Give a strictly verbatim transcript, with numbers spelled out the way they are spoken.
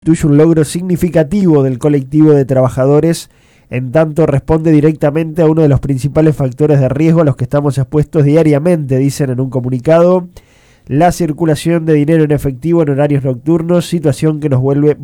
constituye un logro significativo del colectivo de trabajadores, en tanto responde directamente a uno de los principales factores de riesgo a los que estamos expuestos diariamente, dicen en un comunicado, la circulación de dinero en efectivo en horarios nocturnos, situación que nos vuelve